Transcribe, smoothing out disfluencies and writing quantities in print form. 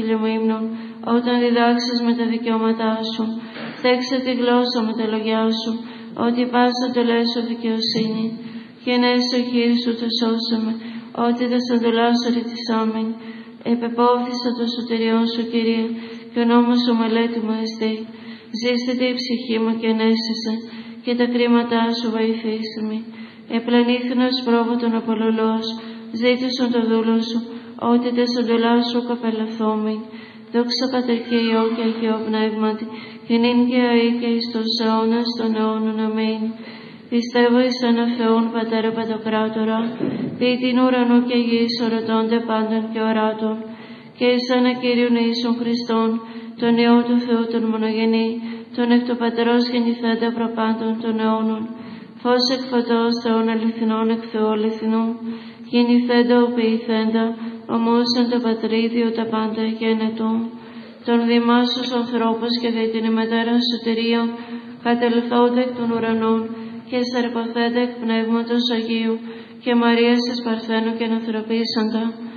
Ευαγγέλιο μου ύμνων, όταν διδάξεις με τα δικαιώματά σου. Θέξε τη γλώσσα με τα λόγια σου, ότι πάσα το λέσω δικαιοσύνη. Και ενέσω χείρι σου το σώσαμε, ότι τα σαντολάσω ρητισάμεν. Επεπόθησα το σωτηριόν σου, Κυρία, και ο νόμος σου μελέτη μου εστί. Ζήσετε η ψυχή μου και ενέσυσε, και τα κρίματά σου βοηθήσε με. Επλανήθην ως πρόβατον απολολός, ζήτησον το δούλο σου, ότι τα σαντολά σου καπελαθόμεν. Δόξα Πατρί και Υιό και Αγιό Πνεύματι, και νυν και αεί και εις τους αιώνας των αιώνων. Αμήν. Πιστεύω εις ένα Θεόν Πατέρα Παντοκράτορα, ποιητήν ουρανού και γης, ορατώνται πάντων και οράτων, και εις ένα Κύριον Ιησούν Χριστόν, τον Υιό του Θεού τον μονογενή, τον εκ του Πατρός γεννηθέντα προπάντων των αιώνων, φως εκ φωτός Θεών αληθινών εκ Θεού αληθινού, γεννηθέντα οποιηθέντα, ομούσαν το Πατρίδιο τα πάντα γένετο, των δημάσους ανθρώπους και δι' την ημετέραν σωτηρίων, κατελθόντα εκ των ουρανών, και σαρπαθέντα εκ Πνεύματος Αγίου, και Μαρίας εις Παρθένου και ανθρωπίσαντα,